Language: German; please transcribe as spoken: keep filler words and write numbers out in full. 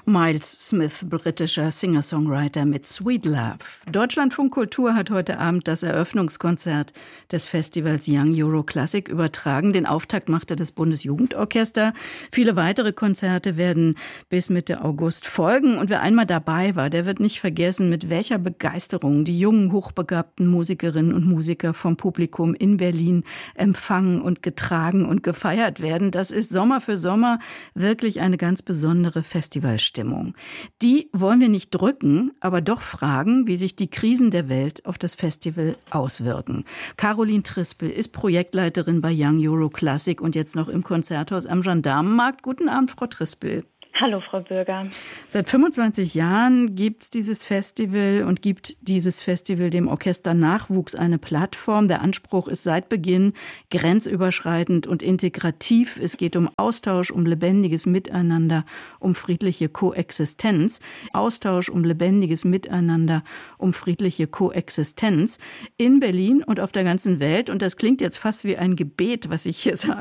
Miles Smith, britischer Singer-Songwriter mit Sweet Love. Deutschlandfunk Kultur hat heute Abend das Eröffnungskonzert des Festivals Young Euro Classic übertragen. Den Auftakt machte das Bundesjugendorchester. Viele weitere Konzerte werden bis Mitte August folgen. Und wer einmal dabei war, der wird nicht vergessen, mit welcher Begeisterung die jungen, hochbegabten Musikerinnen und Musiker vom Publikum in Berlin empfangen und getragen und gefeiert werden. Das ist Sommer für Sommer wirklich eine ganz besondere Festivalstimmung. Die wollen wir nicht drücken, aber doch fragen, wie sich die Krisen der Welt auf das Festival auswirken. Caroline Trispel ist Projektleiterin bei Young Euro Classic und jetzt noch im Konzerthaus am Gendarmenmarkt. Guten Abend, Frau Trispel. Hallo, Frau Bürger. Seit fünfundzwanzig Jahren gibt es dieses Festival und gibt dieses Festival dem Orchester Nachwuchs eine Plattform. Der Anspruch ist seit Beginn grenzüberschreitend und integrativ. Es geht um Austausch, um lebendiges Miteinander, um friedliche Koexistenz. Austausch, um lebendiges Miteinander, um friedliche Koexistenz in Berlin und auf der ganzen Welt. Und das klingt jetzt fast wie ein Gebet, was ich hier sage.